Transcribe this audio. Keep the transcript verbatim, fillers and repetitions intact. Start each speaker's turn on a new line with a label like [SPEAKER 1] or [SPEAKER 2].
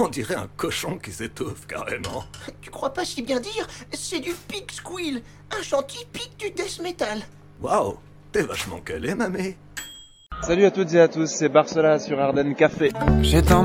[SPEAKER 1] On dirait un cochon qui s'étouffe, carrément.
[SPEAKER 2] Tu crois pas si bien dire? C'est du Pig Squeal, un chant typique du death metal.
[SPEAKER 1] Waouh, t'es vachement calé, mamé.
[SPEAKER 3] Salut à toutes et à tous, c'est Barcela sur Ardennes Café.
[SPEAKER 4] J'étais en